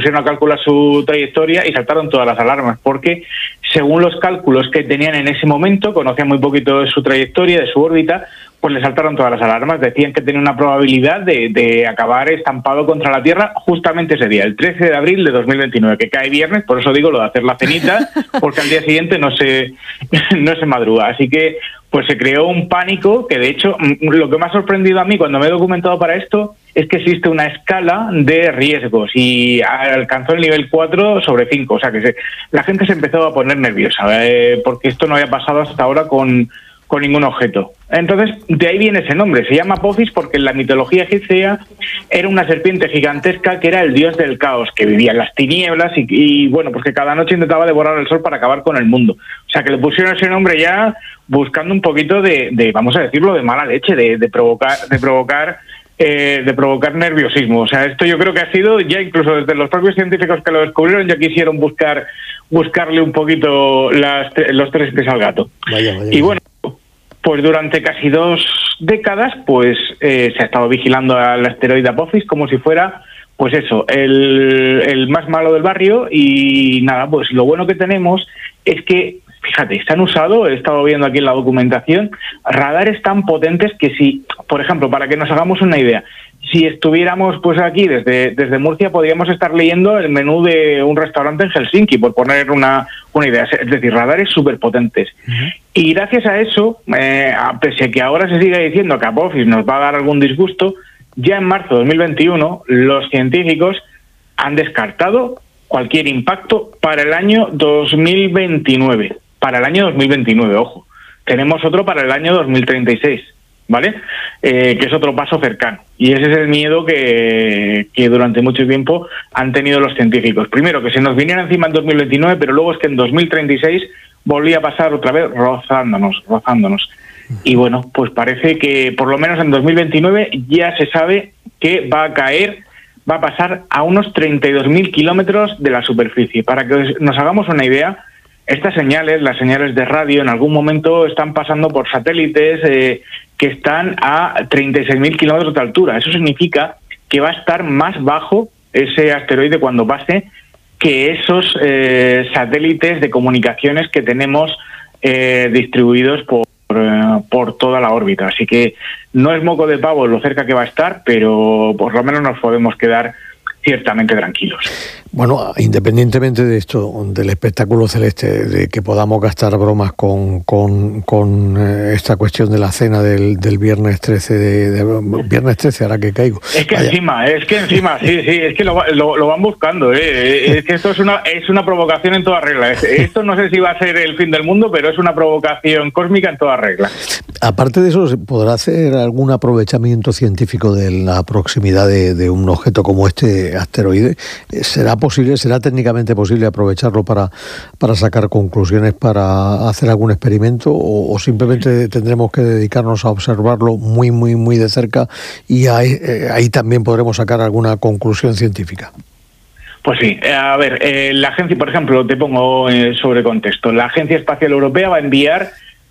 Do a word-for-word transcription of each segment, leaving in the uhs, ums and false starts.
pusieron a calcular su trayectoria y saltaron todas las alarmas, porque según los cálculos que tenían en ese momento, conocían muy poquito de su trayectoria, de su órbita, pues le saltaron todas las alarmas. Decían que tenía una probabilidad de, de acabar estampado contra la Tierra justamente ese día, el trece de abril de dos mil veintinueve, que cae viernes, por eso digo lo de hacer la cenita, porque al día siguiente no se, no se madruga. Así que pues se creó un pánico que, de hecho, lo que me ha sorprendido a mí cuando me he documentado para esto es que existe una escala de riesgos y alcanzó el nivel cuatro sobre cinco. O sea, que se, la gente se empezó a poner nerviosa, eh, porque esto no había pasado hasta ahora con... con ningún objeto. Entonces, de ahí viene ese nombre. Se llama Apophis porque en la mitología egipcia era una serpiente gigantesca que era el dios del caos, que vivía en las tinieblas y, y bueno, pues que cada noche intentaba devorar el sol para acabar con el mundo. O sea, que le pusieron ese nombre ya buscando un poquito de, de vamos a decirlo, de mala leche, de, de provocar, de provocar eh, de provocar nerviosismo. O sea, esto yo creo que ha sido, ya incluso desde los propios científicos que lo descubrieron, ya quisieron buscar buscarle un poquito las, los tres pies al gato. Vaya, vaya, y bueno, pues durante casi dos décadas pues eh, se ha estado vigilando al asteroide Apophis como si fuera, pues eso, el, el más malo del barrio. Y nada, pues lo bueno que tenemos es que, fíjate, se han usado, he estado viendo aquí en la documentación, radares tan potentes que si, por ejemplo, para que nos hagamos una idea, si estuviéramos pues aquí desde, desde Murcia, podríamos estar leyendo el menú de un restaurante en Helsinki, por poner una, una idea. Es decir, radares súper potentes. Uh-huh. Y gracias a eso, eh, pese a que ahora se siga diciendo que Apophis nos va a dar algún disgusto, ya en marzo de dos mil veintiuno los científicos han descartado cualquier impacto para el año dos mil veintinueve. Para el año dos mil veintinueve, ojo. Tenemos otro para el año dos mil treinta y seis. ¿Vale? Eh, que es otro paso cercano. Y ese es el miedo que, que durante mucho tiempo han tenido los científicos. Primero, que se nos viniera encima en dos mil veintinueve, pero luego es que en dos mil treinta y seis volvía a pasar otra vez rozándonos, rozándonos. Y bueno, pues parece que por lo menos en dos mil veintinueve ya se sabe que va a caer, va a pasar a unos treinta y dos mil kilómetros de la superficie. Para que nos hagamos una idea, estas señales, las señales de radio, en algún momento están pasando por satélites eh, que están a treinta y seis mil kilómetros de altura. Eso significa que va a estar más bajo ese asteroide cuando pase que esos eh, satélites de comunicaciones que tenemos eh, distribuidos por, eh, por toda la órbita. Así que no es moco de pavo lo cerca que va a estar, pero por lo menos nos podemos quedar ciertamente tranquilos. Bueno, independientemente de esto, del espectáculo celeste, de que podamos gastar bromas con con, con eh, esta cuestión de la cena del, del viernes trece, de, de viernes trece, ahora que caigo. Es que Vaya. encima, es que encima, sí, sí, es que lo, lo, lo van buscando, ¿eh? Es que esto es una, es una provocación en toda regla. Esto no sé si va a ser el fin del mundo, pero es una provocación cósmica en toda regla. Aparte de eso, ¿podrá hacer algún aprovechamiento científico de la proximidad de, de un objeto como este asteroide? ¿Será posible, será técnicamente posible aprovecharlo para, para sacar conclusiones, para hacer algún experimento, o, o simplemente tendremos que dedicarnos a observarlo muy, muy, muy de cerca y ahí, eh, ahí también podremos sacar alguna conclusión científica? Pues sí, a ver, eh, la agencia, por ejemplo, te pongo eh, sobre contexto, la Agencia Espacial Europea va a enviar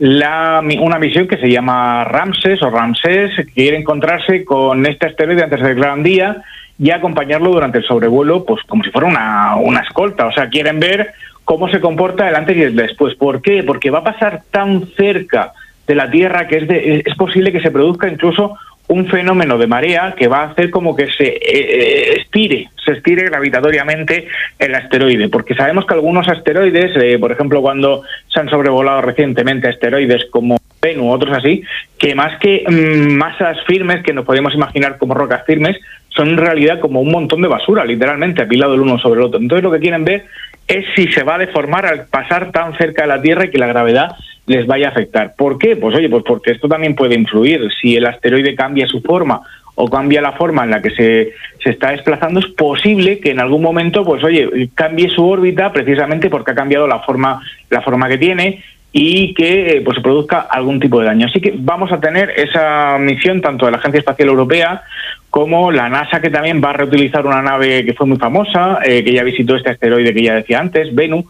la, una misión que se llama Ramses o Ramsés, que quiere encontrarse con este asteroide antes del gran día y acompañarlo durante el sobrevuelo, pues como si fuera una, una escolta. O sea, quieren ver cómo se comporta el antes y el después. ¿Por qué? Porque va a pasar tan cerca de la Tierra que es, de, es posible que se produzca incluso un fenómeno de marea que va a hacer como que se eh, estire, se estire gravitatoriamente el asteroide, porque sabemos que algunos asteroides, eh, por ejemplo, cuando se han sobrevolado recientemente asteroides como Bennu u otros así, que más que mmm, masas firmes, que nos podemos imaginar como rocas firmes, son en realidad como un montón de basura, literalmente, apilado el uno sobre el otro. Entonces lo que quieren ver es si se va a deformar al pasar tan cerca de la Tierra y que la gravedad les vaya a afectar. ¿Por qué? Pues oye, pues porque esto también puede influir. Si el asteroide cambia su forma o cambia la forma en la que se, se está desplazando, es posible que en algún momento, pues oye, cambie su órbita precisamente porque ha cambiado la forma, la forma que tiene y que pues se produzca algún tipo de daño. Así que vamos a tener esa misión tanto de la Agencia Espacial Europea como la NASA, que también va a reutilizar una nave que fue muy famosa, eh, que ya visitó este asteroide que ya decía antes, Bennu,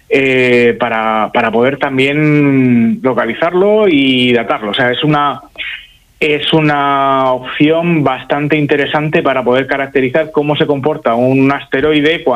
eh, para, para poder también localizarlo y datarlo. O sea, es una, es una opción bastante interesante para poder caracterizar cómo se comporta un asteroide cuando